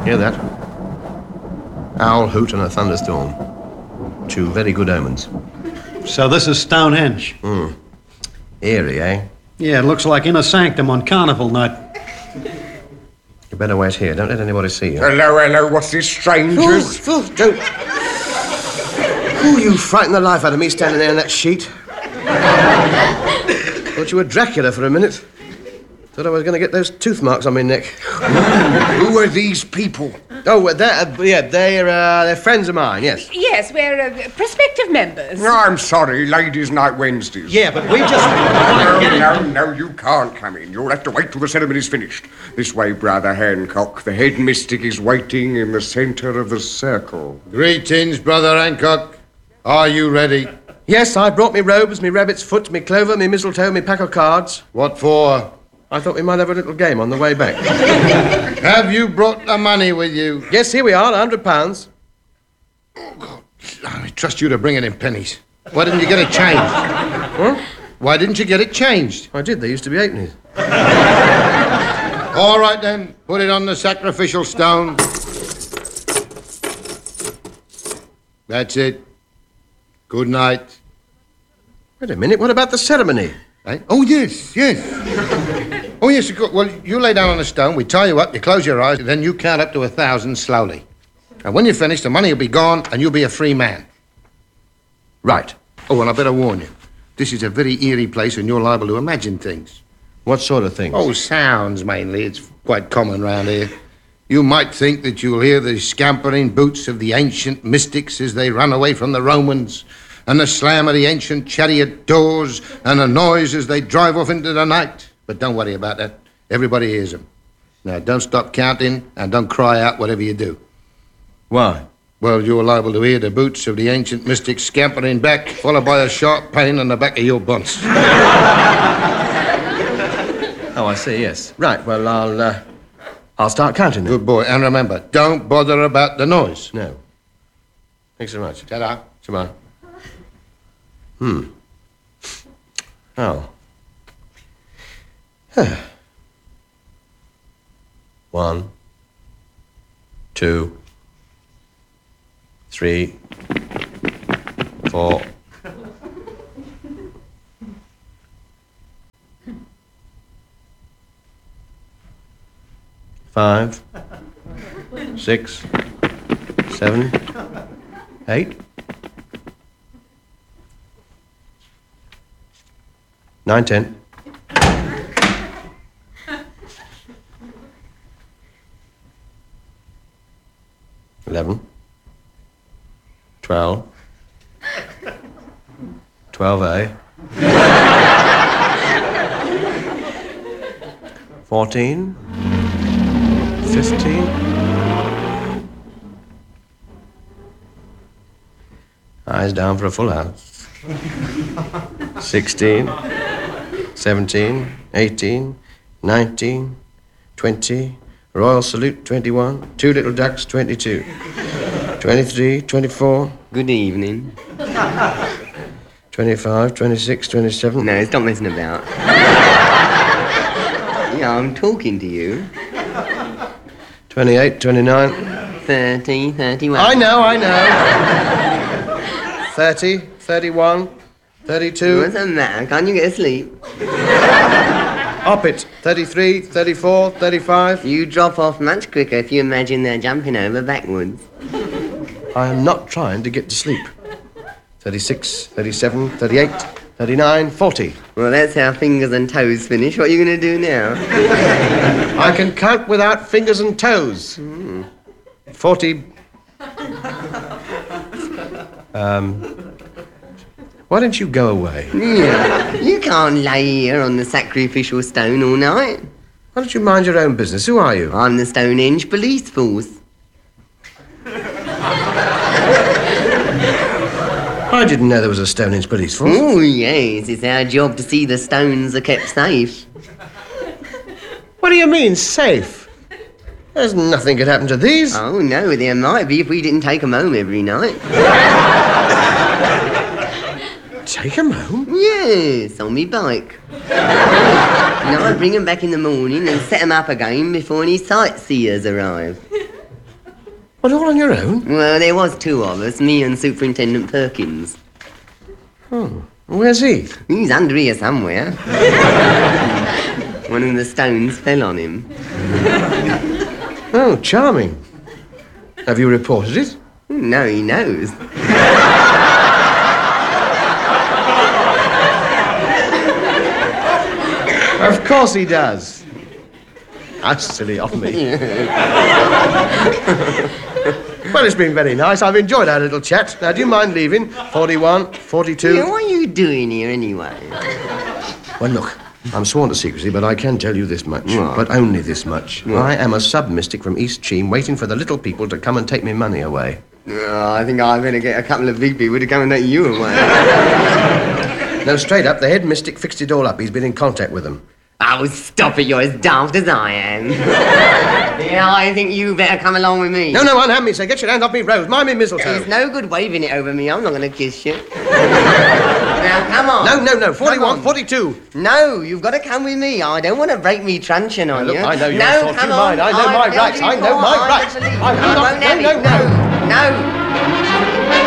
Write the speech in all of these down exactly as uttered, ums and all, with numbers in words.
Hear that? Owl hoot and a thunderstorm. Two very good omens. So this is Stonehenge? Hmm. Eerie, eh? Yeah, it looks like inner sanctum on carnival night. You better wait here. Don't let anybody see you. Hello, hello, what's this, strangers? Fool, fool, don't... Oh, you frightened the life out of me standing there in that sheet. Thought you were Dracula for a minute. Thought I was going to get those tooth marks on my neck. Who are these people? Oh, well, they're, uh, yeah, they're, uh, they're friends of mine, yes. Yes, we're uh, prospective members. No, I'm sorry, Ladies' Night Wednesdays. Yeah, but we just... No, no, no, you can't come in. You'll have to wait till the ceremony's finished. This way, Brother Hancock. The head mystic is waiting in the centre of the circle. Greetings, Brother Hancock. Are you ready? Yes, I brought me robes, me rabbit's foot, me clover, me mistletoe, me pack of cards. What for? I thought we might have a little game on the way back. Have you brought the money with you? Yes, here we are, a hundred pounds. Oh, God. I trust you to bring it in pennies. Why didn't you get it changed? Huh? Why didn't you get it changed? I did, they used to be halfpennies. All right, then. Put it on the sacrificial stone. That's it. Good night. Wait a minute, what about the ceremony? Eh? Oh, yes, yes. Oh, yes, of course. Well, you lay down on the stone, we tie you up, you close your eyes, then you count up to a thousand slowly. And when you finish, the money will be gone and you'll be a free man. Right. Oh, and I better warn you. This is a very eerie place and you're liable to imagine things. What sort of things? Oh, sounds mainly. It's quite common round here. You might think that you'll hear the scampering boots of the ancient mystics as they run away from the Romans, and the slam of the ancient chariot doors, and the noise as they drive off into the night. But don't worry about that. Everybody hears them. Now, don't stop counting, and don't cry out whatever you do. Why? Well, you're liable to hear the boots of the ancient mystics scampering back, followed by a sharp pain on the back of your bunce. Oh, I see, yes. Right, well, I'll, uh, I'll start counting then. Good boy. And remember, don't bother about the noise. No. Thanks so much. Ta-da. Tomorrow. Hmm. Oh. Huh. One. Two. Three. Four. Five. Six. Seven. Eight. Nine, ten. Eleven. Twelve. Twelve A. Fourteen. Fifteen. Eyes down for a full house. Sixteen. Seventeen. Eighteen. Nineteen. Twenty. Royal salute, twenty-one. Two little ducks, twenty-two. Twenty-three. Twenty-four. Good evening. Twenty-five. Twenty-six. Twenty-seven. No, stop messing about. Yeah, I'm talking to you. Twenty-eight. Twenty-nine. Thirty, thirty-one. I know, I know. Thirty. Thirty-one. Thirty-two. What's the matter? Can't you get asleep? Up it. Thirty-three. Thirty-four. Thirty-five. You drop off much quicker if you imagine they're jumping over backwards. I am not trying to get to sleep. Thirty-six. Thirty-seven. Thirty-eight. Thirty-nine. Forty. Well, that's how fingers and toes finish. What are you going to do now? I can count without fingers and toes. Mm. Forty. Um... Why don't you go away? Yeah, you can't lay here on the sacrificial stone all night. Why don't you mind your own business? Who are you? I'm the Stonehenge Police Force. I didn't know there was a Stonehenge police force. Oh, yes, it's our job to see the stones are kept safe. What do you mean, safe? There's nothing could happen to these. Oh, no, there might be if we didn't take them home every night. Take them home? Yes, on me bike. And I bring them back in the morning and set them up again before any sightseers arrive. What, all on your own? Well, there was two of us, me and Superintendent Perkins. Where's he? He's under here somewhere. One of the stones fell on him. Oh, charming. Have you reported it? No, he knows. Of course he does. How silly of me. Well, it's been very nice. I've enjoyed our little chat. Now, do you mind leaving? forty-one, forty-two... Yeah, what are you doing here anyway? Well, look, I'm sworn to secrecy, but I can tell you this much. What? But only this much. I am a sub-mystic from East Cheam waiting for the little people to come and take me money away. Oh, I think I better get a couple of big people to come and take you away. No, straight up, the head mystic fixed it all up. He's been in contact with them. Oh, stop it, you're as daft as I am. Yeah, I think you better come along with me. No, no, unhand me, sir. Get your hand off me, Rose. Mind me, mistletoe. There's no good waving it over me. I'm not going to kiss you. Now, come on. No, no, no. forty-one, Come on. forty-two. No, you've got to come with me. I don't want to break me truncheon on Now, look, you. I know your no, thoughts, come you on. mind. I know I've my told rights. you I know before, my I rights. believe- I will I not- won't have no, it. no, No, no.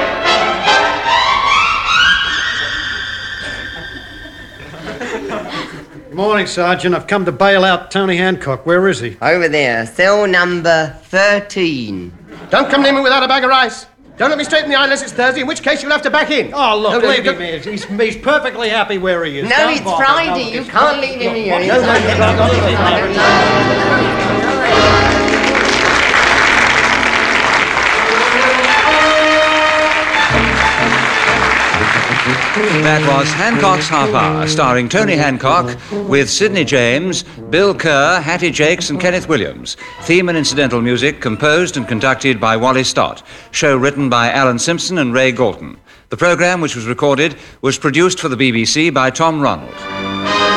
Morning, Sergeant. I've come to bail out Tony Hancock. Where is he? Over there, cell number thirteen. Don't come near me without a bag of rice. Don't let me straight in the eye unless it's Thursday, in which case you'll have to back in. Oh, look, No, no, leave you him don't- here. He's, he's perfectly happy where he is. No, Don't it's bother. Friday. No, You it's- can't leave him here. No, no, you can't. That was Hancock's Half Hour, starring Tony Hancock with Sidney James, Bill Kerr, Hattie Jakes and Kenneth Williams. Theme and incidental music composed and conducted by Wally Stott. Show written by Alan Simpson and Ray Galton. The programme, which was recorded, was produced for the B B C by Tom Ronald.